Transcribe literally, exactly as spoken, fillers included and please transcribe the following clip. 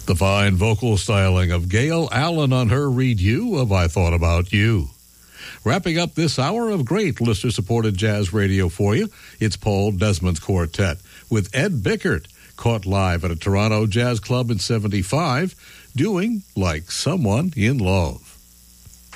The fine vocal styling of Gail Allen on her redo of I Thought About You. Wrapping up this hour of great listener-supported jazz radio for you, it's Paul Desmond's Quartet with Ed Bickert, caught live at a Toronto jazz club in seventy-five, doing Like Someone in Love.